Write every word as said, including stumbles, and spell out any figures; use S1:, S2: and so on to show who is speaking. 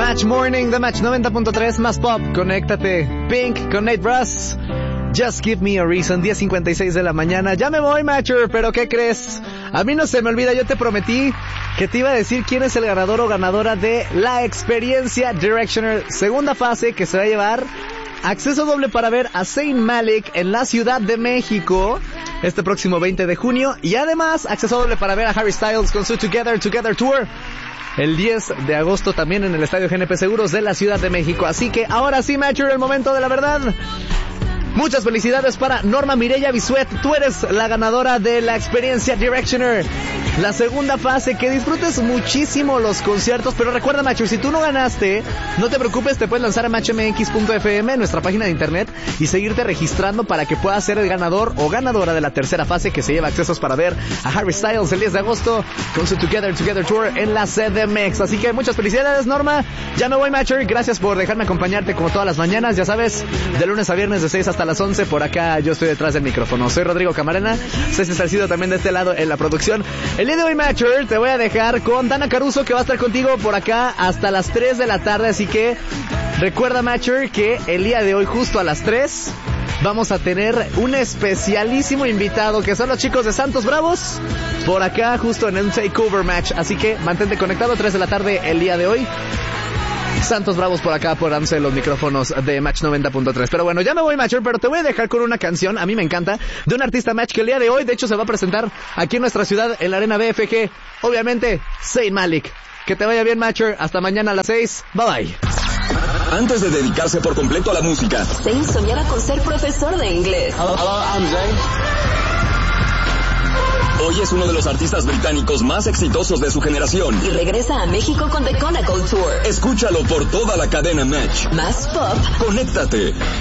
S1: Match Morning de Match noventa punto tres, más pop, conéctate. Pink con Nate Russ. Just give me a reason, diez cincuenta y seis de la mañana. Ya me voy, Matcher, pero ¿qué crees? A mí no se me olvida, yo te prometí que te iba a decir quién es el ganador o ganadora de la experiencia Directioner segunda fase, que se va a llevar acceso doble para ver a Zayn Malik en la Ciudad de México este próximo veinte de junio, y además acceso doble para ver a Harry Styles con su Together Together Tour el diez de agosto también en el Estadio G N P Seguros de la Ciudad de México. Así que ahora sí, Matcher, el momento de la verdad. Muchas felicidades para Norma Mireya Bisuet. Tú eres la ganadora de la experiencia Directioner, la segunda fase. Que disfrutes muchísimo los conciertos. Pero recuerda, Macho, si tú no ganaste, no te preocupes, te puedes lanzar a match m x punto f m, nuestra página de internet, y seguirte registrando para que puedas ser el ganador o ganadora de la tercera fase, que se lleva accesos para ver a Harry Styles el diez de agosto con su Together Together Tour en la C D M X. Así que muchas felicidades, Norma. Ya me voy, Macho. Gracias por dejarme acompañarte como todas las mañanas. Ya sabes, de lunes a viernes de seis hasta las once, por acá yo estoy detrás del micrófono. Soy Rodrigo Camarena, César Salcido también de este lado en la producción. El día de hoy, Matcher, te voy a dejar con Dana Caruso, que va a estar contigo por acá hasta las tres de la tarde, así que recuerda, Matcher, que el día de hoy justo a las tres vamos a tener un especialísimo invitado, que son los chicos de Santos Bravos, por acá justo en un takeover match, así que mantente conectado, tres de la tarde el día de hoy. Santos Bravos por acá, por dándose los micrófonos de Match noventa punto tres. Pero bueno, ya me voy, Matcher, pero te voy a dejar con una canción, a mí me encanta, de un artista Match que el día de hoy, de hecho, se va a presentar aquí en nuestra ciudad, en la Arena B F G. Obviamente, Zayn Malik. Que te vaya bien, Matcher. Hasta mañana a las seis. Bye bye.
S2: Antes de dedicarse por completo a la música,
S3: Zayn soñaba con ser profesor de inglés.
S4: Hello, hello, I'm Zayn.
S2: Hoy es uno de los artistas británicos más exitosos de su generación.
S3: Y regresa a México con The Conaco Tour.
S2: Escúchalo por toda la cadena Match.
S3: Más pop.
S2: Conéctate.